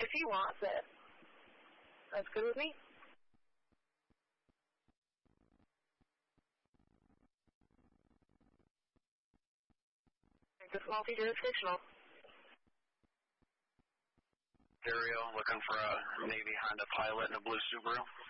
If he wants it, that's good with me. This multi-jurisdictional. Stereo, looking for a Navy Honda Pilot and a blue Subaru.